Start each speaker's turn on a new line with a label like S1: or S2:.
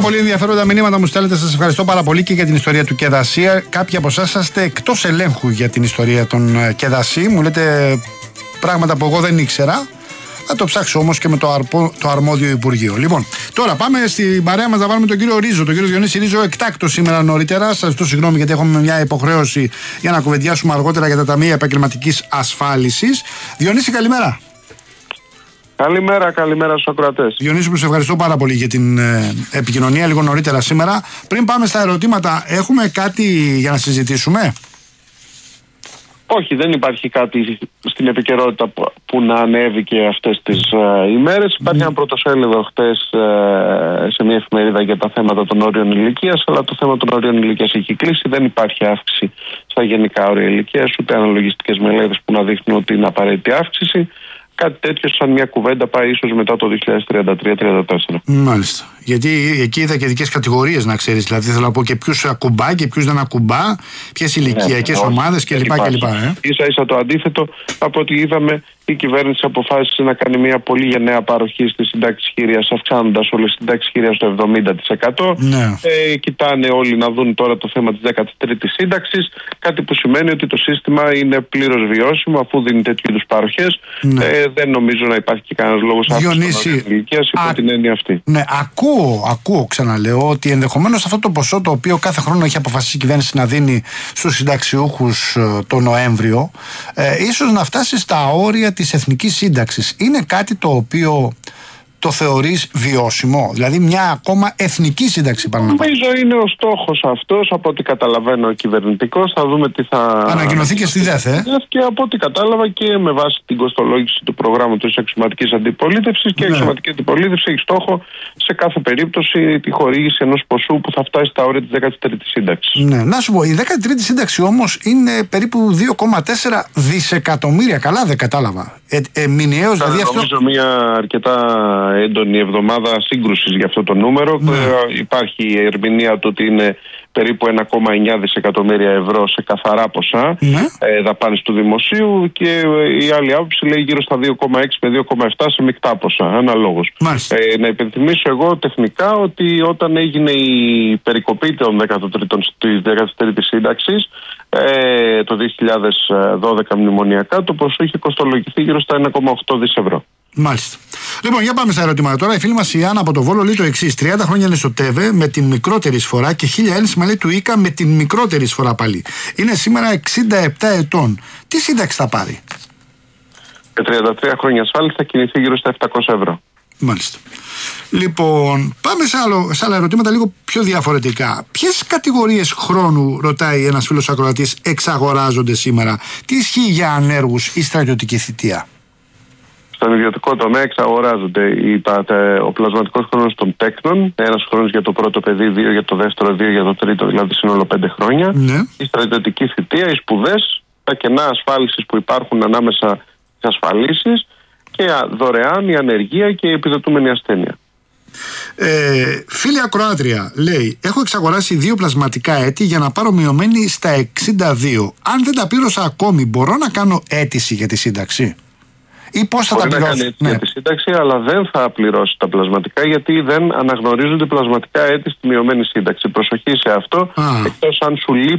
S1: πολύ ενδιαφέροντα μηνύματα μου στέλνετε. Σας ευχαριστώ πάρα πολύ και για την ιστορία του Κεδασί. Κάποιοι από εσάς είσαστε εκτός ελέγχου για την ιστορία των Κεδασί. Μου λέτε πράγματα που εγώ δεν ήξερα. Θα το ψάξω όμως και με το αρμόδιο Υπουργείο. Λοιπόν, τώρα πάμε στην παρέα μας να βάλουμε τον κύριο Ρίζο, τον κύριο Διονύση Ρίζο, εκτάκτο σήμερα νωρίτερα. Σας ζητώ συγγνώμη γιατί έχουμε μια υποχρέωση για να κουβεντιάσουμε αργότερα για τα ταμεία επαγγελματικής ασφάλισης. Διονύση, καλημέρα.
S2: Καλημέρα στους ακροατές.
S1: Διονύση, που σε ευχαριστώ πάρα πολύ για την επικοινωνία λίγο νωρίτερα σήμερα. Πριν πάμε στα ερωτήματα, έχουμε κάτι για να συζητήσουμε?
S2: Όχι, δεν υπάρχει κάτι στην επικαιρότητα που να ανέβηκε αυτές τις ημέρες. Υπάρχει ένα πρωτοσέλιδο χτες σε μια εφημερίδα για τα θέματα των όριων ηλικίας, αλλά το θέμα των όριων ηλικίας έχει κλείσει. Δεν υπάρχει αύξηση στα γενικά όρια ηλικίας, ούτε αναλογιστικές μελέτες που να δείχνουν ότι είναι απαραίτητη αύξηση. Κάτι τέτοιο σαν μια κουβέντα πάει ίσως μετά το 2033-2034.
S1: Μάλιστα. Γιατί εκεί είδα και ειδικές κατηγορίες, να ξέρεις. Δηλαδή θέλω να πω και ποιους ακουμπά και ποιους δεν ακουμπά, ποιες ηλικιακές ομάδες κλπ.
S2: Ίσα-ίσα το αντίθετο από ό,τι είδαμε, η κυβέρνηση αποφάσισε να κάνει μια πολύ γενναία παροχή στη συντάξη χείριας, αυξάνοντας όλες τις συντάξεις χείριας στο 70%.
S1: Ναι.
S2: Κοιτάνε όλοι να δουν τώρα το θέμα της 13ης σύνταξης, κάτι που σημαίνει ότι το σύστημα είναι πλήρως βιώσιμο αφού δίνει τέτοιου είδους παροχές.
S1: Ναι.
S2: Δεν νομίζω να υπάρχει και κανένας λόγος αύξησης των ηλικίας υπό την έννοια αυτή.
S1: Ναι, ακούω, ξαναλέω, ότι ενδεχομένως αυτό το ποσό το οποίο κάθε χρόνο έχει αποφασίσει η κυβέρνηση να δίνει στους συνταξιούχους το Νοέμβριο, ίσως να φτάσει στα όρια της εθνικής σύνταξης. Είναι κάτι το οποίο το θεωρείς βιώσιμο? Δηλαδή μια ακόμα εθνική σύνταξη, παραδείγματος?
S2: Νομίζω είναι ο στόχος αυτός, από ό,τι καταλαβαίνω κυβερνητικός. Θα δούμε τι θα
S1: ανακοινωθεί και στη ΔΕΘ.
S2: Και από ό,τι κατάλαβα και με βάση την κοστολόγηση του προγράμματος της αξιωματικής αντιπολίτευσης. Και η αξιωματική αντιπολίτευση έχει στόχο σε κάθε περίπτωση τη χορήγηση ενός ποσού που θα φτάσει στα όρια της 13ης σύνταξης.
S1: Ναι, να σου πω, η 13η σύνταξη όμως είναι περίπου 2,4 δισεκατομμύρια. Καλά δεν κατάλαβα. Μηνιαίως, δηλαδή αυτό.
S2: Νομίζω μια αρκετά έντονη εβδομάδα σύγκρουσης για αυτό το νούμερο. Ναι. Υπάρχει η ερμηνεία του ότι είναι περίπου 1,9 δισεκατομμύρια ευρώ σε καθαρά ποσά, ναι, δαπάνες του δημοσίου, και η άλλη άποψη λέει γύρω στα 2,6 με 2,7 σε μεικτά ποσά, αναλόγως. Να υπενθυμίσω εγώ τεχνικά ότι όταν έγινε η περικοπή της 13ης σύνταξης το 2012 μνημονιακά, το ποσό είχε κοστολογηθεί γύρω στα 1,8 δις ευρώ.
S1: Μάλιστα. Λοιπόν, για πάμε στα ερωτήματα τώρα. Η φίλη μας η Άννα από το Βόλο λέει το εξής: 30 χρόνια είναι στο ΤΕΒΕ με την μικρότερη εισφορά και 1000 ένσημα λέει του ΙΚΑ με την μικρότερη εισφορά πάλι. Είναι σήμερα 67 ετών. Τι σύνταξη θα πάρει?
S2: Με 33 χρόνια ασφάλιση θα κινηθεί γύρω στα 700 ευρώ.
S1: Μάλιστα. Λοιπόν, πάμε σε άλλα ερωτήματα λίγο πιο διαφορετικά. Ποιες κατηγορίες χρόνου, ρωτάει ένας φίλος ακροατής, εξαγοράζονται σήμερα? Τι ισχύει για ανέργους ή στρατιωτική θητεία?
S2: Στον ιδιωτικό τομέα εξαγοράζονται ο πλασματικός χρόνος των τέκνων, ένας χρόνος για το πρώτο παιδί, 2 για το δεύτερο, 2 για το τρίτο, δηλαδή σύνολο 5 χρόνια.
S1: Ναι.
S2: Η στρατιωτική θητεία, οι σπουδές, τα κενά ασφάλισης που υπάρχουν ανάμεσα στις ασφαλίσεις και δωρεάν η ανεργία και η επιδοτούμενη ασθένεια.
S1: Φίλη ακροάτρια λέει: έχω εξαγοράσει 2 πλασματικά έτη για να πάρω μειωμένη στα 62. Αν δεν τα πλήρωσα ακόμη, μπορώ να κάνω αίτηση για τη σύνταξη? Ή πώς θα τα πληρώσει?
S2: Μπορεί να κάνει για τη σύνταξη, αλλά δεν θα πληρώσει τα πλασματικά, γιατί δεν αναγνωρίζονται πλασματικά έτη στη μειωμένη σύνταξη. Προσοχή σε αυτό, εκτός αν σου λείπει